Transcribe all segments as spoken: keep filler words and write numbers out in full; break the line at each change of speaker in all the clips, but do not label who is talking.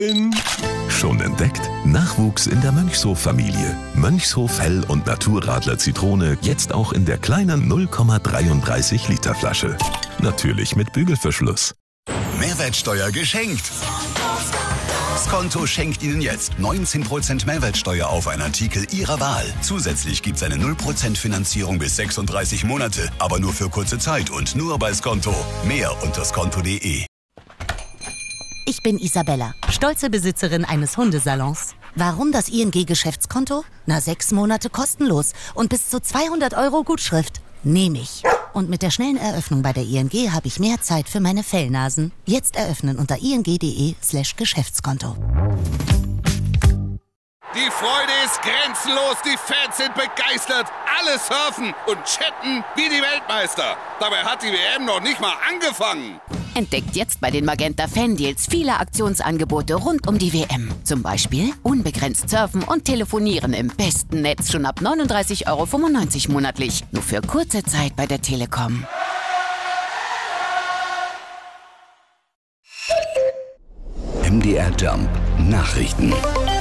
in...
Schon entdeckt? Nachwuchs in der Mönchshof-Familie. Mönchshof Hell- und Naturradler Zitrone jetzt auch in der kleinen null Komma dreiunddreißig Liter Flasche. Natürlich mit Bügelverschluss.
Mehrwertsteuer geschenkt. Skonto schenkt Ihnen jetzt neunzehn Prozent Mehrwertsteuer auf einen Artikel Ihrer Wahl. Zusätzlich gibt es eine null Prozent Finanzierung bis sechsunddreißig Monate, aber nur für kurze Zeit und nur bei Skonto. Mehr unter skonto punkt de.
Ich bin Isabella, stolze Besitzerin eines Hundesalons. Warum das I N G-Geschäftskonto? Na, sechs Monate kostenlos und bis zu zweihundert Euro Gutschrift. Nehme ich. Und mit der schnellen Eröffnung bei der I N G habe ich mehr Zeit für meine Fellnasen. Jetzt eröffnen unter ing.de slash Geschäftskonto.
Die Freude ist grenzenlos, die Fans sind begeistert, alle surfen und chatten wie die Weltmeister. Dabei hat die W M noch nicht mal angefangen.
Entdeckt jetzt bei den Magenta Fan-Deals viele Aktionsangebote rund um die W M. Zum Beispiel unbegrenzt surfen und telefonieren im besten Netz schon ab neununddreißig Euro fünfundneunzig monatlich. Nur für kurze Zeit bei der Telekom.
M D R Jump Nachrichten.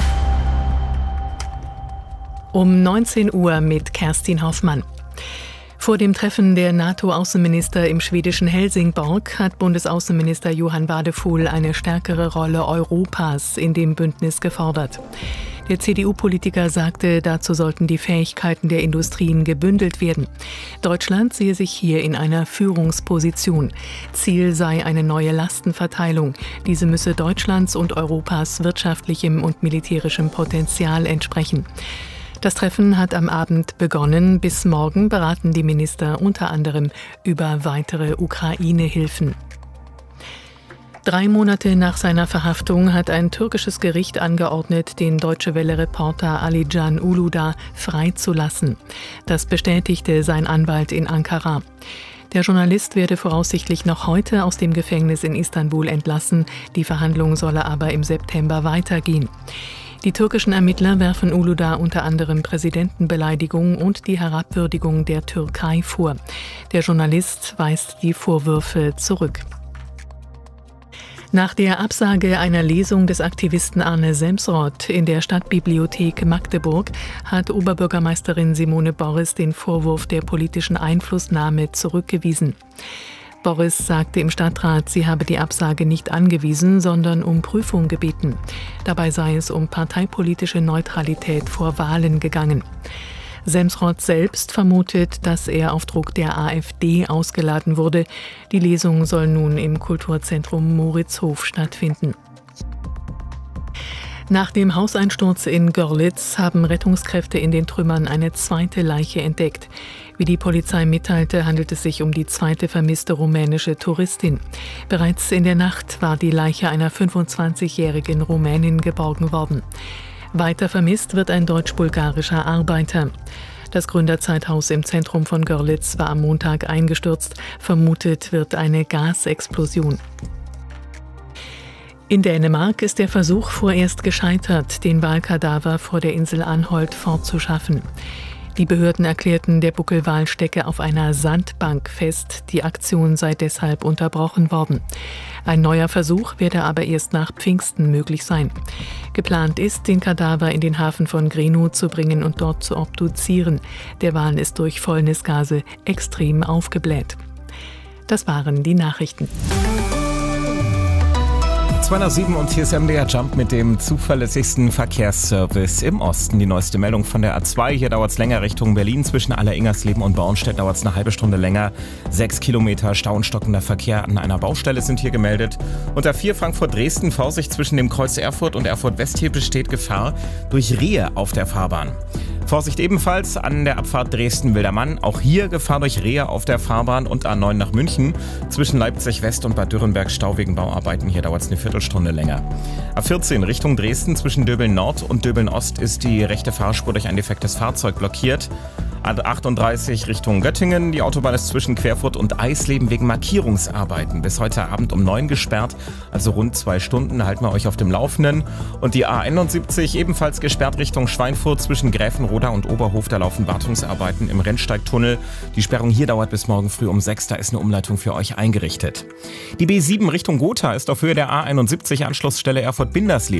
Um neunzehn Uhr mit Kerstin Hoffmann. Vor dem Treffen der NATO-Außenminister im schwedischen Helsingborg hat Bundesaußenminister Johann Wadefuhl eine stärkere Rolle Europas in dem Bündnis gefordert. Der C D U-Politiker sagte, dazu sollten die Fähigkeiten der Industrien gebündelt werden. Deutschland sehe sich hier in einer Führungsposition. Ziel sei eine neue Lastenverteilung. Diese müsse Deutschlands und Europas wirtschaftlichem und militärischem Potenzial entsprechen. Das Treffen hat am Abend begonnen. Bis morgen beraten die Minister unter anderem über weitere Ukraine-Hilfen. Drei Monate nach seiner Verhaftung hat ein türkisches Gericht angeordnet, den Deutsche Welle-Reporter Ali Can Uludağ freizulassen. Das bestätigte sein Anwalt in Ankara. Der Journalist werde voraussichtlich noch heute aus dem Gefängnis in Istanbul entlassen. Die Verhandlung solle aber im September weitergehen. Die türkischen Ermittler werfen Uludağ unter anderem Präsidentenbeleidigung und die Herabwürdigung der Türkei vor. Der Journalist weist die Vorwürfe zurück. Nach der Absage einer Lesung des Aktivisten Arne Semsrott in der Stadtbibliothek Magdeburg hat Oberbürgermeisterin Simone Boris den Vorwurf der politischen Einflussnahme zurückgewiesen. Boris sagte im Stadtrat, sie habe die Absage nicht angewiesen, sondern um Prüfung gebeten. Dabei sei es um parteipolitische Neutralität vor Wahlen gegangen. Semsrott selbst vermutet, dass er auf Druck der AfD ausgeladen wurde. Die Lesung soll nun im Kulturzentrum Moritzhof stattfinden. Nach dem Hauseinsturz in Görlitz haben Rettungskräfte in den Trümmern eine zweite Leiche entdeckt. Wie die Polizei mitteilte, handelt es sich um die zweite vermisste rumänische Touristin. Bereits in der Nacht war die Leiche einer fünfundzwanzigjährigen Rumänin geborgen worden. Weiter vermisst wird ein deutsch-bulgarischer Arbeiter. Das Gründerzeithaus im Zentrum von Görlitz war am Montag eingestürzt. Vermutet wird eine Gasexplosion. In Dänemark ist der Versuch vorerst gescheitert, den Walkadaver vor der Insel Anholt fortzuschaffen. Die Behörden erklärten, der Buckelwal stecke auf einer Sandbank fest. Die Aktion sei deshalb unterbrochen worden. Ein neuer Versuch werde aber erst nach Pfingsten möglich sein. Geplant ist, den Kadaver in den Hafen von Grenå zu bringen und dort zu obduzieren. Der Wal ist durch Fäulnisgase extrem aufgebläht. Das waren die Nachrichten.
zwei nach sieben und hier ist M D R Jump mit dem zuverlässigsten Verkehrsservice im Osten. Die neueste Meldung von der A zwei. Hier dauert es länger Richtung Berlin. Zwischen Alleringersleben und Bornstedt dauert es eine halbe Stunde länger. Sechs Kilometer stauenstockender Verkehr an einer Baustelle sind hier gemeldet. Unter vier Frankfurt-Dresden, Vorsicht zwischen dem Kreuz Erfurt und Erfurt-West. Hier besteht Gefahr durch Rehe auf der Fahrbahn. Vorsicht ebenfalls an der Abfahrt Dresden-Wildermann. Auch hier Gefahr durch Rehe auf der Fahrbahn und A neun nach München. Zwischen Leipzig-West und Bad Dürrenberg Stau wegen Bauarbeiten. Hier dauert es eine Viertelstunde länger. A vierzehn Richtung Dresden zwischen Döbeln Nord und Döbeln Ost ist die rechte Fahrspur durch ein defektes Fahrzeug blockiert. A achtunddreißig Richtung Göttingen. Die Autobahn ist zwischen Querfurt und Eisleben wegen Markierungsarbeiten bis heute Abend um neun gesperrt. Also rund zwei Stunden. Halten wir euch auf dem Laufenden. Und die A einundsiebzig ebenfalls gesperrt Richtung Schweinfurt zwischen Gräfenroda und Oberhof. Da laufen Wartungsarbeiten im Rennsteigtunnel. Die Sperrung hier dauert bis morgen früh um sechs. Da ist eine Umleitung für euch eingerichtet. Die B sieben Richtung Gotha ist auf Höhe der A einundsiebzig Anschlussstelle Erfurt-Bindersleben